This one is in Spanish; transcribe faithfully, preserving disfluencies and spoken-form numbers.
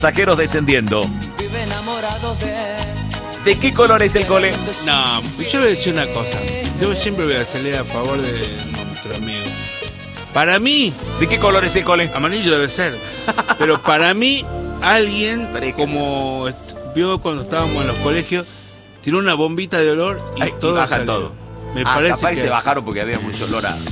Pasajeros descendiendo. ¿De qué color es el cole? No, yo voy a decir una cosa. Yo siempre voy a salir a favor de nuestro amigo. Para mí... ¿De qué color es el cole? Amarillo debe ser. Pero para mí, alguien, como vio cuando estábamos en los colegios, tiró una bombita de olor y Ay, todo y baja salió. todo. Me ah, parece capaz que se es. bajaron porque había mucho olor a...